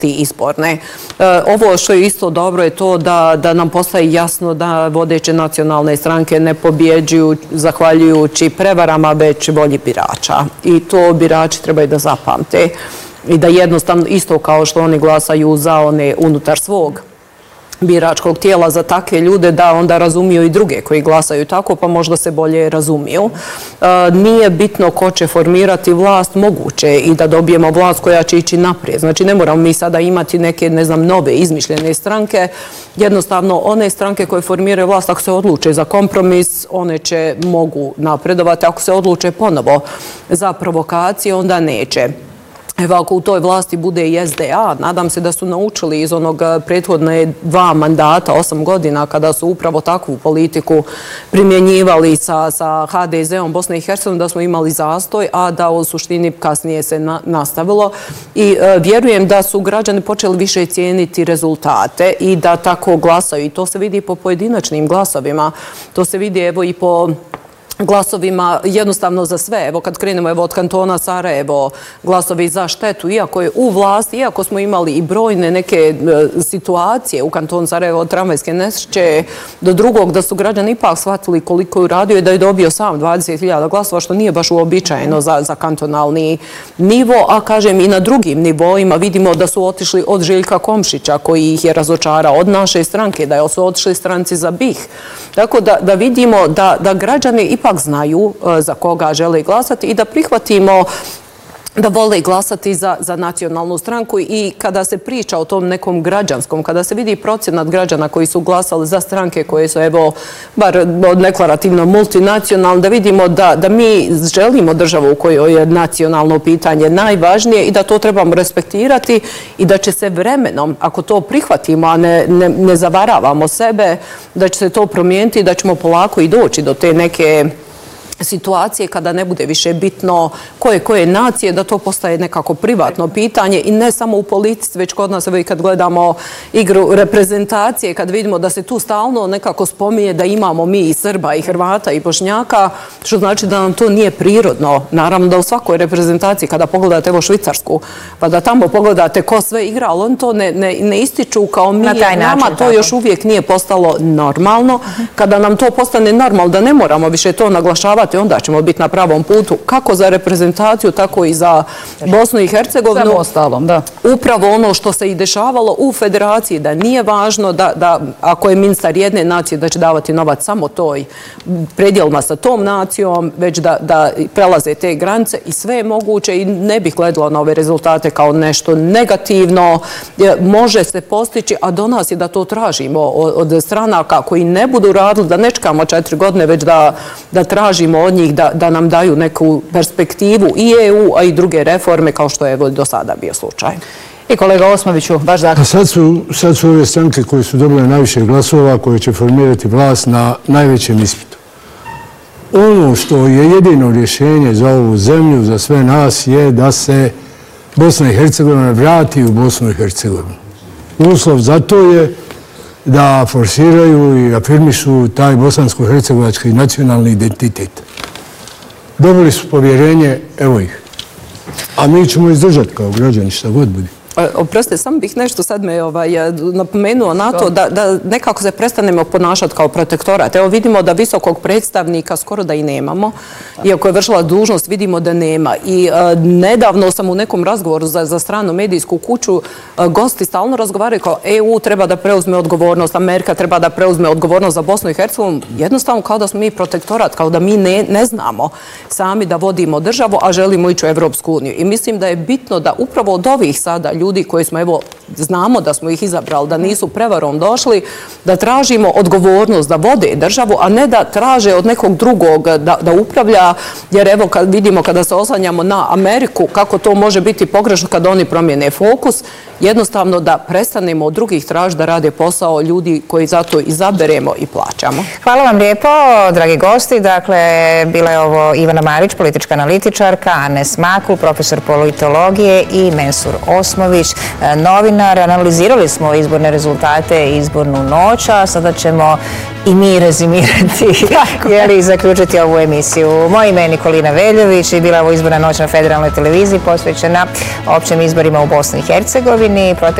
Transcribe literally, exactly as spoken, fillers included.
izborne. Ovo što je isto dobro je to da, da nam postaje jasno da vodeće nacionalne stranke ne pobjeđuju zahvaljujući prevarama, već volji birača. I to birači trebaju da zapamte. I da jednostavno, isto kao što oni glasaju za one unutar svog biračkog tijela za takve ljude, da onda razumiju i druge koji glasaju tako, pa možda se bolje razumiju. Nije bitno ko će formirati vlast, moguće i da dobijemo vlast koja će ići naprijed. Znači, ne moramo mi sada imati neke, ne znam, nove izmišljene stranke. Jednostavno, one stranke koje formiraju vlast, ako se odluče za kompromis, one će mogu napredovati. Ako se odluče ponovo za provokacije, onda neće. Evo, ako u toj vlasti bude i S D A, nadam se da su naučili iz onog prethodne dva mandata, osam godina, kada su upravo takvu politiku primjenjivali sa, sa H D Z-om Bosne i Hercegovine, da smo imali zastoj, a da u suštini kasnije se na, nastavilo. I e, vjerujem da su građani počeli više cijeniti rezultate i da tako glasaju. I to se vidi po pojedinačnim glasovima. To se vidi evo i po glasovima jednostavno za sve. Evo kad krenemo evo od kantona Sarajevo, glasovi za štetu, iako je u vlasti, iako smo imali i brojne neke e, situacije u kantonu Sarajevo od tramvajske nesreće do drugog, da su građani ipak shvatili koliko je uradio i da je dobio sam dvadeset hiljada glasova, što nije baš uobičajeno za, za kantonalni nivo, a kažem i na drugim nivoima vidimo da su otišli od Željka Komšića koji ih je razočarao, od naše stranke, da su otišli stranci za B I H. Tako da, da vidimo da, da građani ipak znaju za koga žele glasati i da prihvatimo da vole glasati za, za nacionalnu stranku. I kada se priča o tom nekom građanskom, kada se vidi procenat građana koji su glasali za stranke koje su evo bar deklarativno multinacionalne, da vidimo da, da mi želimo državu u kojoj je nacionalno pitanje najvažnije i da to trebamo respektirati i da će se vremenom, ako to prihvatimo, a ne, ne, ne zavaravamo sebe, da će se to promijeniti i da ćemo polako i doći do te neke situacije kada ne bude više bitno koje koje nacije, da to postaje nekako privatno pitanje i ne samo u politici, već kod nas, evo i kad gledamo igru reprezentacije, kad vidimo da se tu stalno nekako spominje da imamo mi i Srba i Hrvata i Bošnjaka, što znači da nam to nije prirodno. Naravno da u svakoj reprezentaciji, kada pogledate evo Švicarsku, pa da tamo pogledate ko sve igra, ali on to ne, ne, ne ističu kao mi, jer nama to tako još uvijek nije postalo normalno. Kada nam to postane normalno, da ne moramo više to naglašavati, onda ćemo biti na pravom putu, kako za reprezentaciju, tako i za Bosnu i Hercegovinu. Samo ostalom, da. Upravo ono što se i dešavalo u federaciji, da nije važno da, da ako je ministar jedne nacije, da će davati novac samo toj predjelima sa tom nacijom, već da, da prelaze te granice i sve je moguće i ne bih gledala na ove rezultate kao nešto negativno. Može se postići, a do nas je da to tražimo od, od stranaka koji ne budu radili, da ne čekamo četiri godine, već da, da tražimo od njih da, da nam daju neku perspektivu i E U, a i druge reforme, kao što je evo do sada bio slučaj. I kolega Osmoviću, baš zaključno. Sad su, sad su ove stranke koje su dobile najviše glasova, koje će formirati vlast na najvećem ispitu. Ono što je jedino rješenje za ovu zemlju, za sve nas, je da se Bosna i Hercegovina vrati u Bosnu i Hercegovinu. Uslov za to je da forsiraju i afirmišu taj bosansko-hercegovački nacionalni identitet. Dobili su povjerenje, evo ih. A mi ćemo izdržati kao građani šta god budi. Oprostite, samo bih nešto sad me ovaj, napomenuo na to da, da nekako se prestanemo ponašati kao protektorat. Evo vidimo da visokog predstavnika skoro da i nemamo. Iako je vršila dužnost, vidimo da nema. I a, nedavno sam u nekom razgovoru za, za stranu medijsku kuću, a, gosti stalno razgovaraju kao E U treba da preuzme odgovornost, Amerika treba da preuzme odgovornost za Bosnu i Hercegovinu. Jednostavno kao da smo mi protektorat, kao da mi ne, ne znamo sami da vodimo državu, a želimo ići u Evropsku uniju. I mislim da je bitno da upravo od ovih sada ljudi koji smo, evo, znamo da smo ih izabrali, da nisu prevarom došli, da tražimo odgovornost da vode državu, a ne da traže od nekog drugog da, da upravlja, jer evo kad vidimo kada se oslanjamo na Ameriku, kako to može biti pogrešno kada oni promijene fokus, jednostavno da prestanemo od drugih traži da rade posao ljudi koji zato izaberemo i plaćamo. Hvala vam lijepo, dragi gosti. Dakle, bila je ovo Ivana Marić, politička analitičarka, Anes Makul, profesor politologije i Mensur Osmović, novinar. novinar. Analizirali smo izborne rezultate i izbornu noć, a sada ćemo i mi rezimirati i zaključiti ovu emisiju. Moje ime je Nikolina Veljović i bila je ovo izborna noć na Federalnoj televiziji posvećena općim izborima u Bosni i Hercegovini.